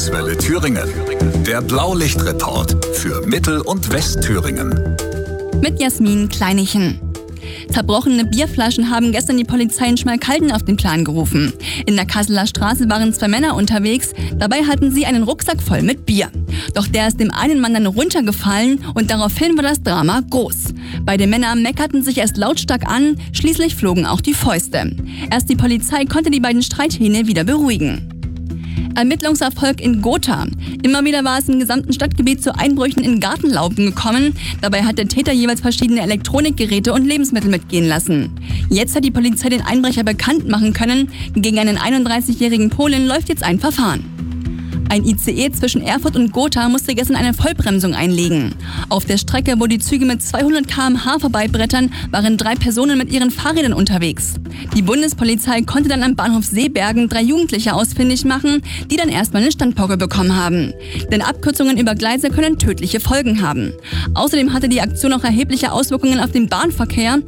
Kurzwelle Thüringen. Der Blaulichtreport für Mittel- und Westthüringen. Mit Jasmin Kleinichen. Zerbrochene Bierflaschen haben gestern die Polizei in Schmalkalden auf den Plan gerufen. In der Kasseler Straße waren 2 Männer unterwegs, dabei hatten sie einen Rucksack voll mit Bier. Doch der ist dem einen Mann dann runtergefallen und daraufhin war das Drama groß. Beide Männer meckerten sich erst lautstark an, schließlich flogen auch die Fäuste. Erst die Polizei konnte die beiden Streithähne wieder beruhigen. Ermittlungserfolg in Gotha. Immer wieder war es im gesamten Stadtgebiet zu Einbrüchen in Gartenlauben gekommen. Dabei hat der Täter jeweils verschiedene Elektronikgeräte und Lebensmittel mitgehen lassen. Jetzt hat die Polizei den Einbrecher bekannt machen können. Gegen einen 31-jährigen Polen läuft jetzt ein Verfahren. Ein ICE zwischen Erfurt und Gotha musste gestern eine Vollbremsung einlegen. Auf der Strecke, wo die Züge mit 200 km/h vorbeibrettern, waren 3 Personen mit ihren Fahrrädern unterwegs. Die Bundespolizei konnte dann am Bahnhof Seebergen 3 Jugendliche ausfindig machen, die dann erstmal eine Standpauke bekommen haben. Denn Abkürzungen über Gleise können tödliche Folgen haben. Außerdem hatte die Aktion auch erhebliche Auswirkungen auf den Bahnverkehr.